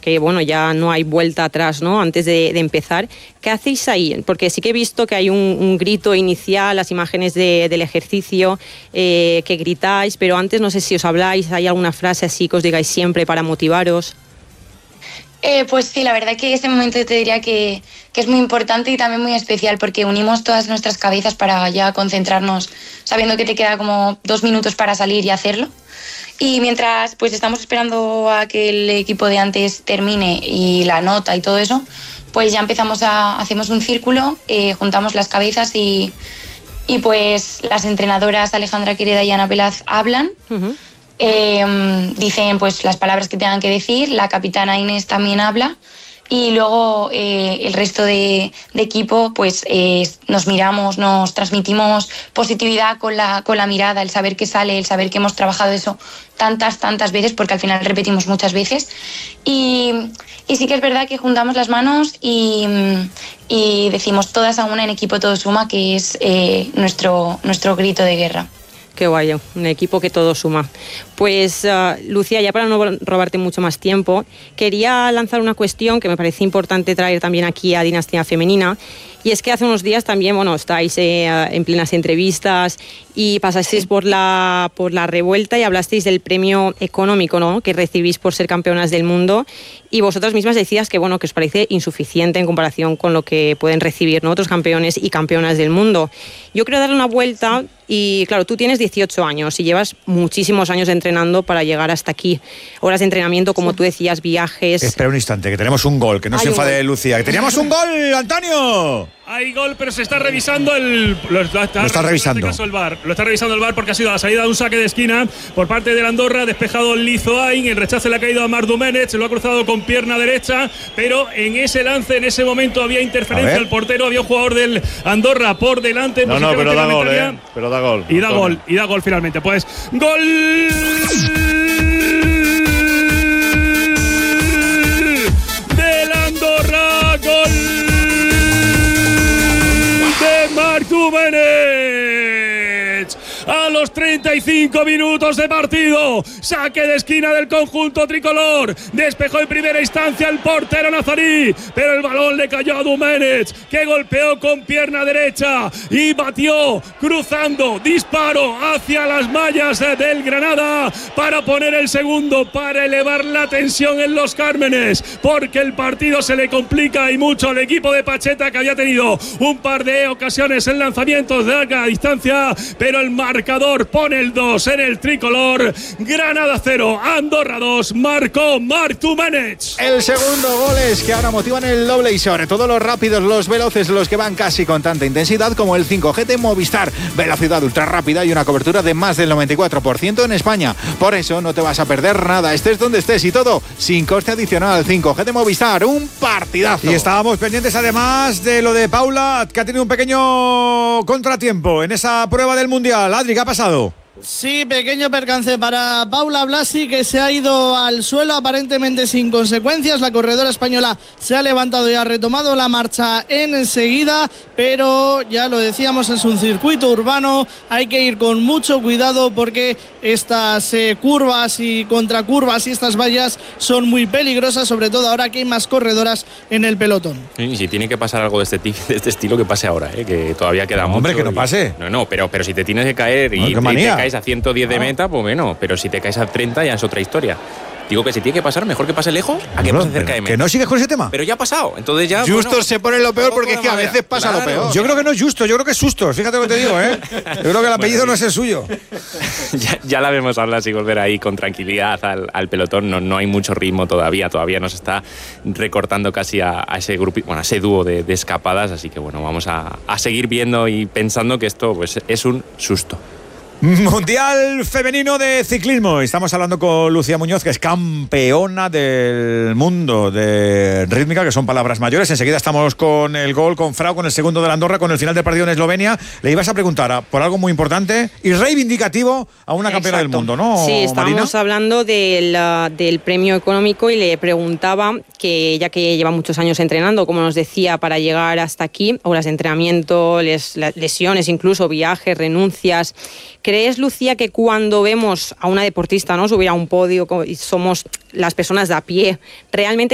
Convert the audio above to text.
que bueno, ya no hay vuelta atrás, ¿no? Antes de empezar. ¿Qué hacéis ahí? Porque sí que he visto que hay un grito inicial, las imágenes del ejercicio, que gritáis, pero antes no sé si os habláis, ¿hay alguna frase así que os digáis siempre para motivaros? Pues sí, la verdad que ese momento te diría que es muy importante y también muy especial, porque unimos todas nuestras cabezas para ya concentrarnos, sabiendo que te queda como 2 minutos para salir y hacerlo. Y mientras pues estamos esperando a que el equipo de antes termine y la nota y todo eso, pues ya hacemos un círculo, juntamos las cabezas y pues las entrenadoras Alejandra Quereda y Ana Pelaz hablan. Uh-huh. Dicen pues las palabras que tengan que decir, la capitana Inés también habla y luego el resto de equipo pues nos miramos, nos transmitimos positividad con la mirada, el saber que sale, el saber que hemos trabajado eso tantas veces, porque al final repetimos muchas veces y sí que es verdad que juntamos las manos y decimos todas a una, en equipo todo suma, que es nuestro grito de guerra. Qué guay, un equipo que todo suma. Pues, Lucía, ya para no robarte mucho más tiempo, quería lanzar una cuestión que me parece importante traer también aquí a Dinastía Femenina, y es que hace unos días también, bueno, estáis en plenas entrevistas y pasasteis por la revuelta y hablasteis del premio económico, ¿no?, que recibís por ser campeonas del mundo, y vosotras mismas decías que, bueno, que os parece insuficiente en comparación con lo que pueden recibir, ¿no?, otros campeones y campeonas del mundo. Yo quiero darle una vuelta y, claro, tú tienes 18 años y llevas muchísimos años entrenando para llegar hasta aquí. Horas de entrenamiento, como tú decías, viajes... Espera un instante, que tenemos un gol, que no se enfade Lucía. ¡Que teníamos un gol, Antonio! Hay gol, pero se está revisando lo está revisando. Lo está revisando el VAR porque ha sido la salida de un saque de esquina por parte del Andorra, despejado Lizoain, el rechace le ha caído a Marc Domènech, se lo ha cruzado con pierna derecha, pero en ese lance, en ese momento había interferencia al portero, había un jugador del Andorra por delante. No, pero da gol, pero da gol. Y da gol finalmente. Pues gol del Andorra, gol de Marc Domènech a los 35 minutos de partido. Saque de esquina del conjunto tricolor. Despejó en primera instancia el portero nazarí, pero el balón le cayó a Domènech, que golpeó con pierna derecha y batió cruzando, disparo hacia las mallas del Granada para poner el segundo, para elevar la tensión en los Cármenes, porque el partido se le complica y mucho al equipo de Pacheta, que había tenido un par de ocasiones en lanzamientos de larga distancia, pero el marcador pone el 2 en el tricolor. Granada 0, Andorra 2, marcó Marc Domènech. El segundo gol es que ahora motivan el doble, y sobre todo los rápidos, los veloces, los que van casi con tanta intensidad como el 5G de Movistar. Velocidad ultra rápida y una cobertura de más del 94% en España. Por eso no te vas a perder nada, estés donde estés, y todo sin coste adicional. 5G de Movistar, un partidazo. Y estábamos pendientes además de lo de Paula, que ha tenido un pequeño contratiempo en esa prueba del Mundial. Adri, ¿qué ha pasado? Sí, pequeño percance para Paula Blasi, que se ha ido al suelo aparentemente sin consecuencias. La corredora española se ha levantado y ha retomado la marcha enseguida, pero ya lo decíamos, es un circuito urbano, hay que ir con mucho cuidado porque estas curvas y contracurvas y estas vallas son muy peligrosas, sobre todo ahora que hay más corredoras en el pelotón. Y si tiene que pasar algo de este estilo, que pase ahora, que todavía queda mucho. Hombre, que no pase. No, pero si te tienes que caer y te caes a 110 de meta, pues bueno, pero si te caes a 30 ya es otra historia. Digo que si tiene que pasar, mejor que pase lejos a que pase cerca de meta. ¿Que no sigues con ese tema? Pero ya ha pasado, entonces ya... Justos se pone lo peor porque es que a veces pasa lo peor. Yo creo que no es Justo, yo creo que es Sustos, fíjate lo que te digo, ¿eh? Yo creo que el apellido no es el suyo. ya la vemos hablar y volver ahí con tranquilidad al pelotón. No hay mucho ritmo todavía nos está recortando casi a ese grupo, bueno, a ese dúo de escapadas, así que bueno, vamos a seguir viendo y pensando que esto pues es un susto. Mundial femenino de ciclismo. Estamos hablando con Lucía Muñoz, que es campeona del mundo de rítmica, que son palabras mayores. Enseguida estamos con el gol, con Frau, con el segundo de la Andorra, con el final del partido en Eslovenia. Le ibas a preguntar por algo muy importante y reivindicativo a una campeona del mundo, ¿no? Sí, estábamos Marina hablando del premio económico y le preguntaba que, ya que lleva muchos años entrenando, como nos decía, para llegar hasta aquí, horas de entrenamiento, lesiones, incluso viajes, renuncias. ¿Crees, Lucía, que cuando vemos a una deportista, ¿no?, subir a un podio y somos las personas de a pie, realmente